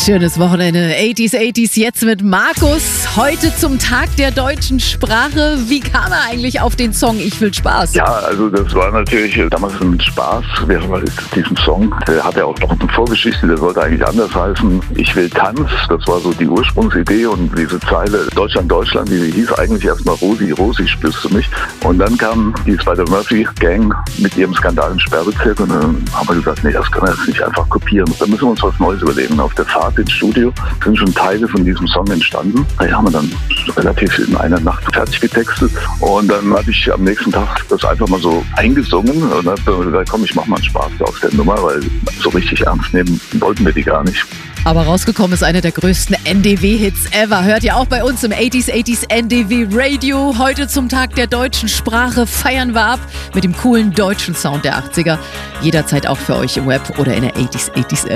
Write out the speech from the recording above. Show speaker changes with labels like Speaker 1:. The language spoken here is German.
Speaker 1: Schönes Wochenende. 80s jetzt mit Markus. Heute zum Tag der deutschen Sprache. Wie kam er eigentlich auf den Song Ich will Spaß?
Speaker 2: Ja, also das war natürlich damals ein Spaß. Diesen Song, der hatte auch noch eine Vorgeschichte, der sollte eigentlich anders heißen. Ich will Tanz, das war so die Ursprungsidee und diese Zeile Deutschland, Deutschland, die hieß eigentlich erstmal Rosi, Rosi, spürst du mich? Und dann kam die Spider-Murphy-Gang mit ihrem Skandal im Sperrbezirk und dann haben wir gesagt, nee, das können wir jetzt nicht einfach kopieren. Da müssen wir uns was Neues überlegen. Auf der Fahrt ins Studio sind schon Teile von diesem Song entstanden. Die haben wir dann relativ in einer Nacht fertig getextet und dann hatte ich am nächsten Tag das einfach mal so eingesungen und dann habe gesagt, komm, ich mach mal einen Spaß aus der Nummer, weil so richtig ernst nehmen wollten wir die gar nicht.
Speaker 1: Aber rausgekommen ist einer der größten NDW-Hits ever. Hört ihr auch bei uns im 80s NDW Radio. Heute zum Tag der deutschen Sprache feiern wir ab mit dem coolen deutschen Sound der 80er. Jederzeit auch für euch im Web oder in der 80s App.